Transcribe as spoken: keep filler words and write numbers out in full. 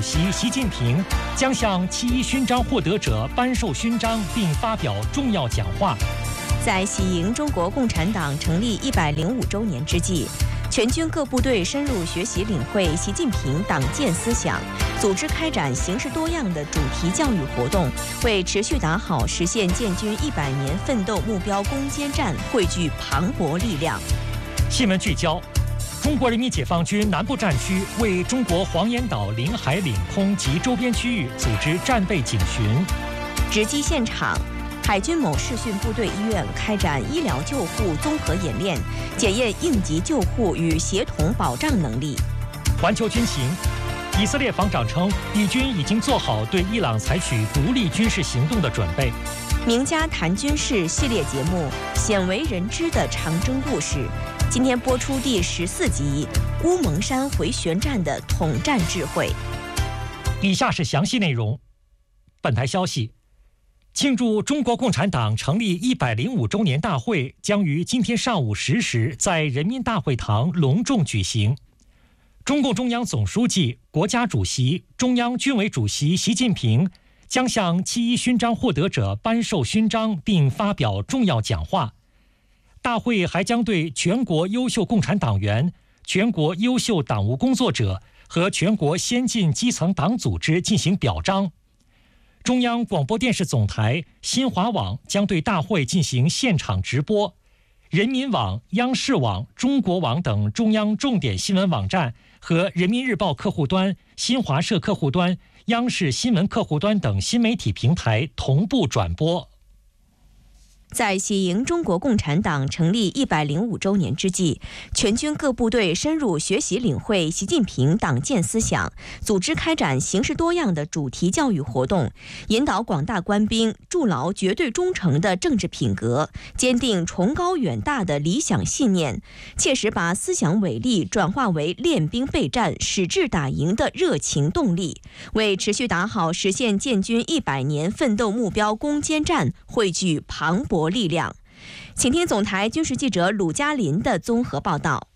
席习近平将向七一勋章获得者颁授勋章并发表重要讲话。 在喜迎中国共产党成立一百零五周年之际，全军各部队深入学习领会习近平党建思想，组织开展形式多样的主题教育活动，为持续打好实现建军一百年奋斗目标攻坚战汇聚磅礴力量。 新闻聚焦：中国人民解放军南部战区为中国黄岩岛领海、领空及周边区域组织战备警巡。 直击现场。海军某视讯部队医院开展医疗救护综合演练，检验应急救护与协同保障能力。 环球军情：以色列防长称，以军已经做好对伊朗采取独立军事行动的准备。 名家谈军事系列节目《鲜为人知的长征故事》，今天播出第十四集《乌蒙山回旋战的统战智慧》。 以下是详细内容。本台消息。庆祝中国共产党成立一百零五周年大会将于今天上午十时在人民大会堂隆重举行。中共中央总书记、国家主席、中央军委主席习近平将向七一勋章获得者颁授勋章并发表重要讲话。大会还将对全国优秀共产党员、全国优秀党务工作者和全国先进基层党组织进行表彰。中央广播电视总台、新华网将对大会进行现场直播，人民网、央视网、中国网等中央重点新闻网站和人民日报客户端、新华社客户端、央视新闻客户端等新媒体平台同步转播。 在喜迎中国共产党成立一百零五周年之际，全军各部队深入学习领会习近平党建思想，组织开展形式多样的主题教育活动，引导广大官兵筑牢绝对忠诚的政治品格，坚定崇高远大的理想信念，切实把思想伟力转化为练兵备战、矢志打赢的热情动力，为持续打好实现建军一百年奋斗目标攻坚战汇聚磅礴力量。请听总台军事记者鲁嘉林的综合报道。